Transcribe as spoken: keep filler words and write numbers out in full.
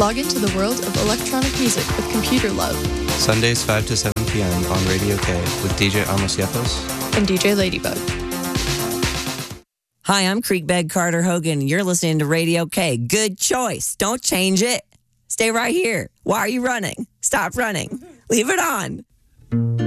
Log into the world of electronic music with Computer Love. Sundays five to seven p.m. on Radio K with D J Amos Yepos and D J Ladybug. Hi, I'm Creekbed Carter Hogan. You're listening to Radio K. Good choice. Don't change it. Stay right here. Why are you running? Stop running. Leave it on.